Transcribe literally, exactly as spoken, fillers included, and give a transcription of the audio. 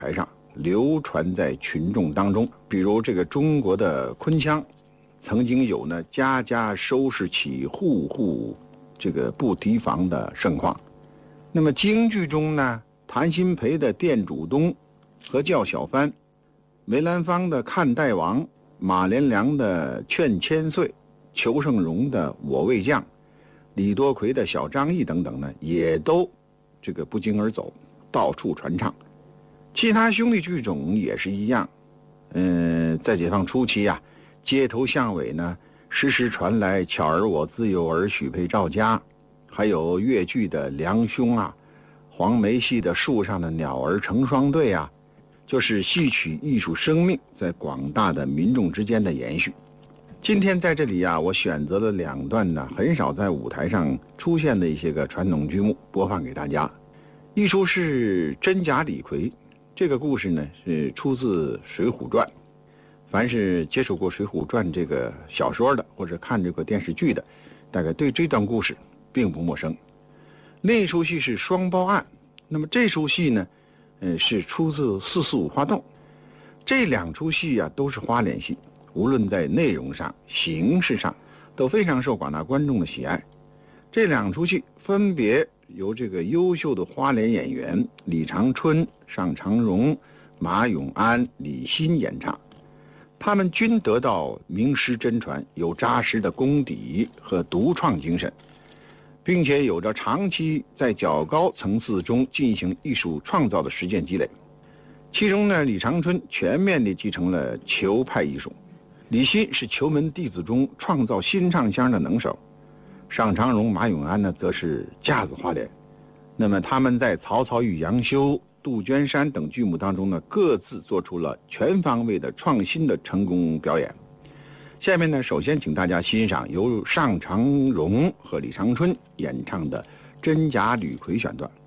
台上流传在群众当中。比如这个中国的昆腔，曾经有呢家家收拾起，户户这个不提防的盛况。那么京剧中呢，谭鑫培的店主东和叫小帆，梅兰芳的看代王，马连良的劝千岁，裘盛戎的我为将，李多奎的小张毅等等呢，也都这个不胫而走，到处传唱。其他兄弟剧种也是一样。嗯、呃，在解放初期啊，街头巷尾呢，时时传来巧儿我自幼儿许配赵家，还有越剧的梁兄啊，黄梅戏的树上的鸟儿成双对啊，就是戏曲艺术生命在广大的民众之间的延续。今天在这里啊，我选择了两段呢很少在舞台上出现的一些个传统剧目播放给大家。一出是真假李逵，这个故事呢是出自《水浒传》，凡是接触过《水浒传》这个小说的，或者看这个电视剧的，大概对这段故事并不陌生。另一出戏是双胞案，那么这出戏呢，呃，是出自《四四五花洞》。这两出戏啊都是花脸戏，无论在内容上、形式上，都非常受广大观众的喜爱。这两出戏分别由这个优秀的花脸演员李长春、尚长荣、马永安、李欣演唱，他们均得到名师真传，有扎实的功底和独创精神，并且有着长期在较高层次中进行艺术创造的实践积累。其中呢，李长春全面地继承了裘派艺术，李欣是裘门弟子中创造新唱腔的能手，尚长荣、马永安呢则是架子花脸。那么他们在《曹操与杨修》、《杜鹃山》等剧目当中呢，各自做出了全方位的创新的成功表演。下面呢，首先请大家欣赏由尚长荣和李长春演唱的《真假吕逵》选段。